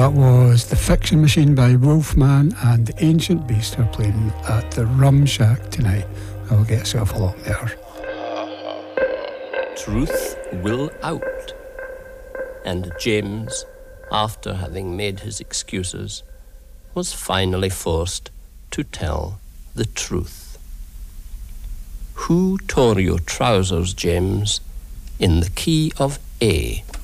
That was The Fiction Machine by Wolfman, and The Ancient Beast are playing at the Rum Shack tonight. I'll get yourself along there. Truth will out. And James, after having made his excuses, was finally forced to tell the truth. Who tore your trousers, James, in the key of A?